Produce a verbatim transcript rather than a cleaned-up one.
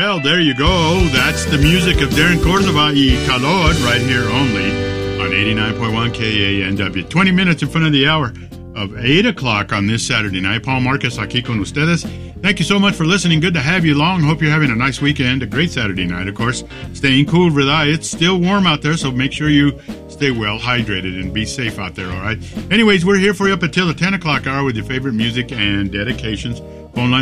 Well, there you go. That's the music of Darren Cordova y Calor right here only on eighty-nine point one K A N W. twenty minutes in front of the hour of eight o'clock on this Saturday night. Paul Marquez aquí con ustedes. Thank you so much for listening. Good to have you along. Hope you're having a nice weekend, a great Saturday night, of course. Staying cool, ¿verdad? It's still warm out there, so make sure you stay well hydrated and be safe out there, all right? Anyways, we're here for you up until the ten o'clock hour with your favorite music and dedications. Phone line